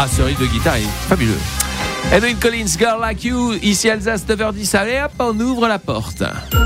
Ah, ce riff de guitare est fabuleux. Edwyn Collins, Girl Like You, ici Alsace, 9h10, allez hop, on ouvre la porte.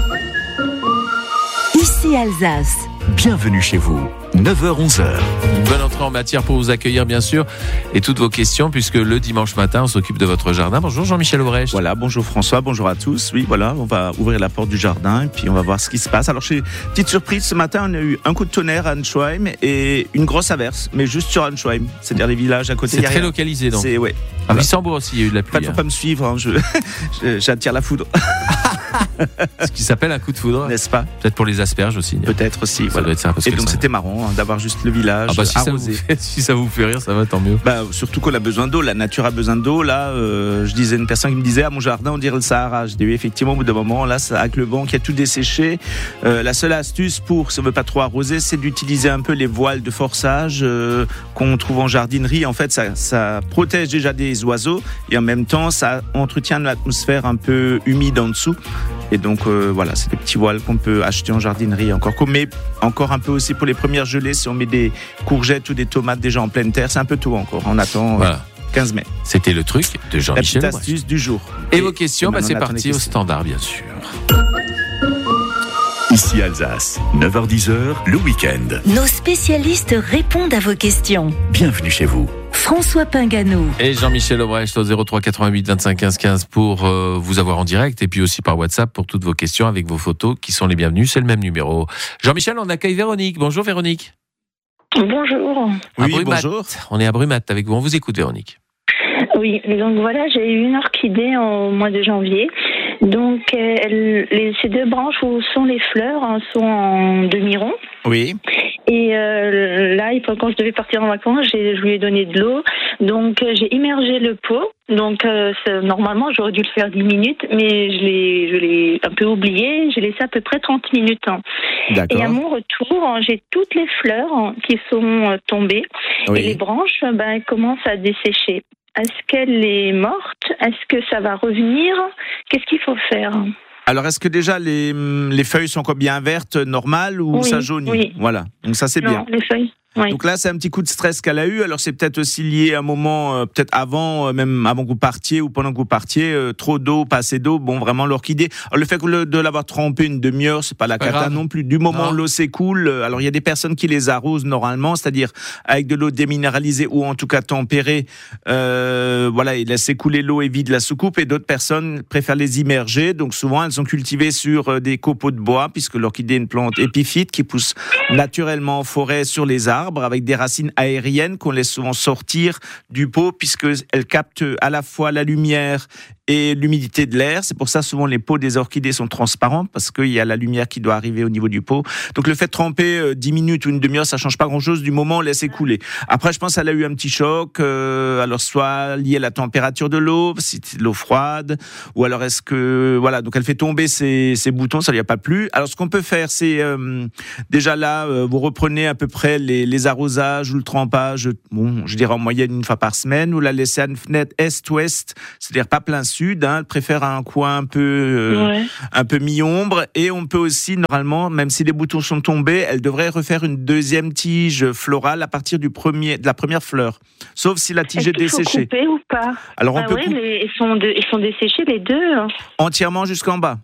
Ici Alsace. Bienvenue chez vous, 9h-11h. Une bonne entrée en matière pour vous accueillir bien sûr et toutes vos questions puisque le dimanche matin on s'occupe de votre jardin. Bonjour Jean-Michel Aubrecht. Voilà, bonjour François, bonjour à tous. Oui, voilà, on va ouvrir la porte du jardin et puis on va voir ce qui se passe. Alors, petite surprise, ce matin on a eu un coup de tonnerre à Ansheim et une grosse averse, mais juste sur Ansheim, c'est-à-dire les villages à côté. C'est très localisé donc. Ouais. À Wissembourg aussi il y a eu de la pluie. Il ne faut pas me suivre, hein, j'attire la foudre. Ce qui s'appelle un coup de foudre. N'est-ce pas? Peut-être pour les asperges aussi. Peut-être aussi. Ça voilà. doit être ça, et donc c'était marrant d'avoir juste le village arrosé. Si ça vous fait rire, ça va, tant mieux. Surtout qu'on a besoin d'eau, la nature a besoin d'eau. Là, je disais une personne qui me disait à mon jardin, on dirait le Sahara. Je dis oui, effectivement, au bout d'un moment, là, avec le vent qui a tout desséché, la seule astuce pour, si on veut pas trop arroser, c'est d'utiliser un peu les voiles de forçage qu'on trouve en jardinerie. En fait, ça protège déjà des oiseaux et en même temps, ça entretient l'atmosphère un peu humide en dessous. Et donc voilà, c'est des petits voiles qu'on peut acheter en jardinerie mais encore un peu aussi pour les premières gelées, si on met des courgettes ou des tomates déjà en pleine terre, c'est un peu tôt encore, on attend 15 mai. C'était le truc de Jean-Michel. La petite astuce du jour. Et vos questions, c'est parti au standard bien sûr. Ici Alsace, 9h-10h, le week-end. Nos spécialistes répondent à vos questions. Bienvenue chez vous. François Pinganeau. Et Jean-Michel Aubrecht au 03 88 25 15 15 pour vous avoir en direct et puis aussi par WhatsApp pour toutes vos questions avec vos photos qui sont les bienvenues. C'est le même numéro. Jean-Michel, on accueille Véronique. Bonjour Véronique. Bonjour. Oui, bonjour. On est à Brumat avec vous. On vous écoute Véronique. Oui, donc voilà, j'ai eu une orchidée au mois de janvier. Donc ces deux branches où sont les fleurs sont en demi-rond. Oui. Et là, quand je devais partir en vacances, je lui ai donné de l'eau. Donc j'ai immergé le pot. Donc normalement, j'aurais dû le faire 10 minutes, mais je l'ai un peu oublié. J'ai laissé à peu près 30 minutes. D'accord. Et à mon retour, j'ai toutes les fleurs qui sont tombées. Oui. Et les branches commencent à dessécher. Est-ce qu'elle est morte? Est-ce que ça va revenir? Qu'est-ce qu'il faut faire? Alors, est-ce que déjà les feuilles sont bien vertes, normales, ou ça jaunit? Oui. Voilà, donc ça c'est bien. Les feuilles. Oui. Donc là, c'est un petit coup de stress qu'elle a eu. Alors, c'est peut-être aussi lié à un moment, peut-être avant, même avant que vous partiez ou pendant que vous partiez, trop d'eau, pas assez d'eau. Bon, vraiment, l'orchidée. Alors, le fait de l'avoir trempée une demi-heure, c'est pas la cata non plus. Du moment où l'eau s'écoule, alors il y a des personnes qui les arrosent normalement, c'est-à-dire avec de l'eau déminéralisée ou en tout cas tempérée. Voilà, ils laissent écouler l'eau et vident la soucoupe. Et d'autres personnes préfèrent les immerger. Donc, souvent, elles sont cultivées sur des copeaux de bois, puisque l'orchidée est une plante épiphyte qui pousse naturellement en forêt sur les arbres, avec des racines aériennes qu'on laisse souvent sortir du pot puisqu'elles captent à la fois la lumière et l'humidité de l'air. C'est pour ça souvent les pots des orchidées sont transparents parce qu'il y a la lumière qui doit arriver au niveau du pot. Donc le fait de tremper 10 minutes ou une demi-heure, ça change pas grand-chose du moment où on laisse écouler. Après, je pense qu'elle a eu un petit choc, alors soit lié à la température de l'eau, si c'est de l'eau froide, ou alors est-ce que donc elle fait tomber ses boutons, ça lui a pas plu. Alors ce qu'on peut faire, c'est déjà là, vous reprenez à peu près les arrosages ou le trempage, je dirais en moyenne une fois par semaine, vous la laissez à une fenêtre est-ouest, c'est-à-dire pas plein sud, elle préfère un coin un peu mi-ombre, et on peut aussi normalement, même si les boutons sont tombés, elle devrait refaire une deuxième tige florale à partir de la première fleur, sauf si la tige est desséchée. Est-ce qu'il faut couper ou pas? Alors on peut ils sont desséchés les deux. Entièrement jusqu'en bas.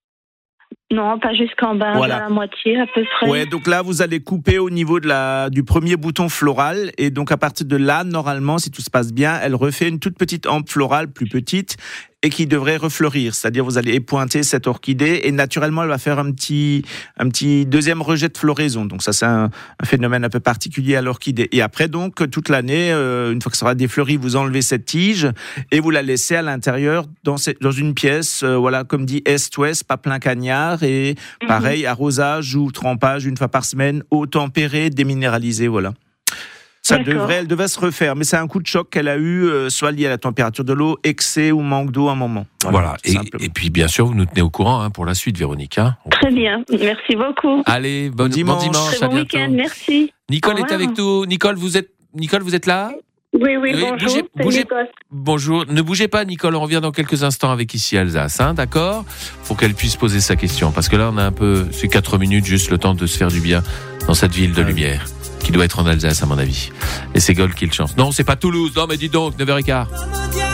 Non, pas jusqu'en bas, voilà. À la moitié à peu près. Ouais, donc là, vous allez couper au niveau du premier bouton floral. Et donc, à partir de là, normalement, si tout se passe bien, elle refait une toute petite hampe florale plus petite et qui devrait refleurir. C'est-à-dire, vous allez épointer cette orchidée et naturellement, elle va faire un petit deuxième rejet de floraison. Donc ça, c'est un phénomène un peu particulier à l'orchidée. Et après, donc, toute l'année, une fois que ça sera défleuri, vous enlevez cette tige et vous la laissez à l'intérieur dans une pièce, comme dit, est-ouest, pas plein cagnard. Et pareil, arrosage ou trempage une fois par semaine, eau tempérée, déminéralisée, voilà. Elle devait se refaire, mais c'est un coup de choc qu'elle a eu, soit lié à la température de l'eau, excès ou manque d'eau à un moment. Voilà. Et puis bien sûr, vous nous tenez au courant pour la suite, Véronique. Très bien, merci beaucoup. Allez, bon dimanche. Très bon week-end, merci. Nicole est avec nous. Nicole, vous êtes là? Oui, bonjour. Bonjour. Ne bougez pas, Nicole. On revient dans quelques instants avec Ici Alsace, d'accord? Pour qu'elle puisse poser sa question. Parce que là, on a c'est 4 minutes, juste le temps de se faire du bien dans cette ville de lumière. qui doit être en Alsace à mon avis. Et c'est Gol qui le chante. Non, c'est pas Toulouse. Non, mais dis donc, 9h15.